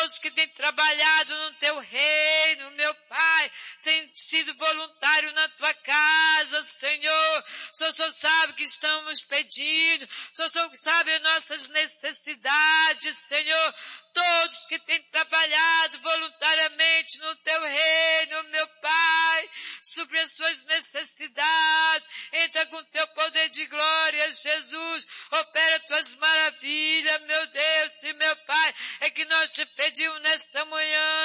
Todos que têm trabalhado no teu reino, meu Pai, têm sido voluntário na tua casa, Senhor. O Senhor sabe que estamos pedindo, o Senhor sabe as nossas necessidades, Senhor. Todos que têm trabalhado voluntariamente no teu reino, meu Pai, supre as suas necessidades, entra com teu poder de glória, Jesus, opera tuas maravilhas, meu Deus e meu Pai, é que nós te pedimos nesta manhã,